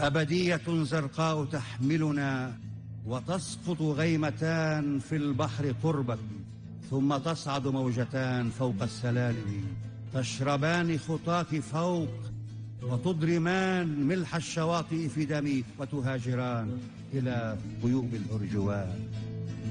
أبدية زرقاء تحملنا، وتسقط غيمتان في البحر قربك، ثم تصعد موجتان فوق السلالم، تشربان خطاك فوق، وتضرمان ملح الشواطئ في دمي، وتهاجران إلى غيوب الأرجوان.